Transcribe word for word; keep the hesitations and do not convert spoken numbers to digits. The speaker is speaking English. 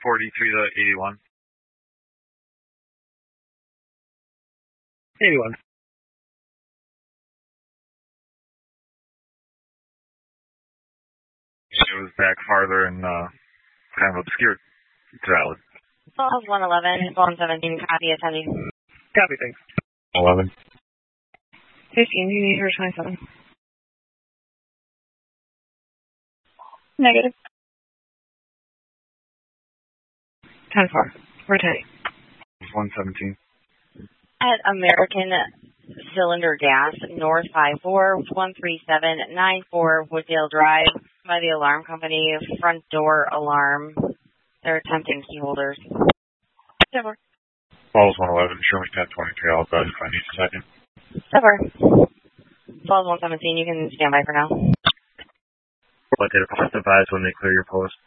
forty-three to eighty-one. eighty-one. It was back farther and uh, kind of obscured. It's valid. Falls one eleven, one seventeen, copy attending. Copy, thanks. eleven. fifteen, you need her twenty-seven. Negative. ten four, rotating. one seventeen. At American Cylinder Gas, North five four, one three seven nine four, Wooddale Drive, by the alarm company, front door alarm. They're attempting key holders. Silver. Falls one eleven, show me ten twenty-three. I'll go if I need a second. Silver. Falls one seventeen, you can stand by for now. What did it advise when they clear your post?